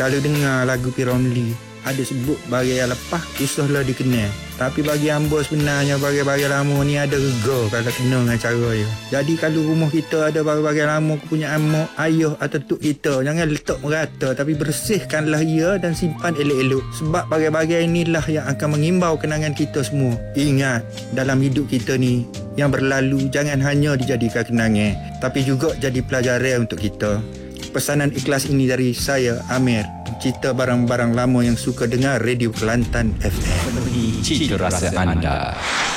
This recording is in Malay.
Kalau dengar lagu P. Ramlee, ada sebut bagi yang lepas, susahlah dikenal. Tapi bagi hamba sebenarnya bagi-bagi lama ni ada rega kalau kena dengan cara dia. Jadi kalau rumah kita ada bagi-bagi lama kepunyaan mak, ayah atau tok kita, jangan letak merata tapi bersihkanlah ia dan simpan elok-elok. Sebab bagi-bagi inilah yang akan mengimbau kenangan kita semua. Ingat, dalam hidup kita ni, yang berlalu jangan hanya dijadikan kenangan, tapi juga jadi pelajaran untuk kita. Pesanan ikhlas ini dari saya, Amir, cerita barang-barang lama yang suka dengar Radio Kelantan FM. Cita rasa anda.